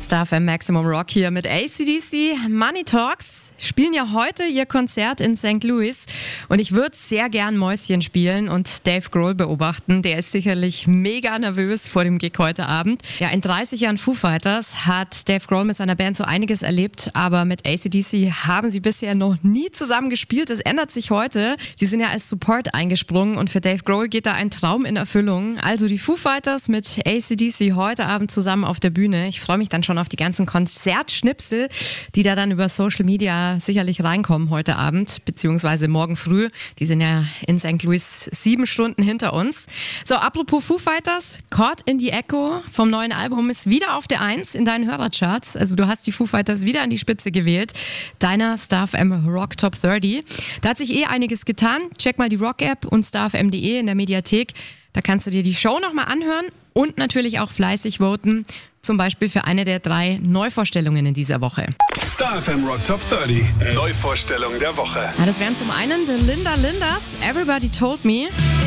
Star FM Maximum Rock hier mit AC/DC. Money Talks spielen ja heute ihr Konzert in St. Louis und ich würde sehr gern Mäuschen spielen und Dave Grohl beobachten. Der ist sicherlich mega nervös vor dem Gig heute Abend. Ja, in 30 Jahren Foo Fighters hat Dave Grohl mit seiner Band so einiges erlebt, aber mit AC/DC haben sie bisher noch nie zusammen gespielt. Das ändert sich heute. Sie sind ja als Support eingesprungen und für Dave Grohl geht da ein Traum in Erfüllung. Also die Foo Fighters mit AC/DC heute Abend zusammen auf der Bühne. Ich freue mich dann schon auf die ganzen Konzertschnipsel, die da dann über Social Media sicherlich reinkommen heute Abend, beziehungsweise morgen früh. Die sind ja in St. Louis 7 Stunden hinter uns. So, apropos Foo Fighters, Caught in the Echo vom neuen Album ist wieder auf der 1 in deinen Hörercharts. Also du hast die Foo Fighters wieder an die Spitze gewählt. Deiner Star FM Rock Top 30. Da hat sich einiges getan. Check mal die Rock-App und starfm.de in der Mediathek. Da kannst du dir die Show nochmal anhören und natürlich auch fleißig voten. Zum Beispiel für eine der 3 Neuvorstellungen in dieser Woche. Star FM Rock Top 30. Neuvorstellung der Woche. Ja, das wären zum einen The Linda Lindas, Everybody Told Me.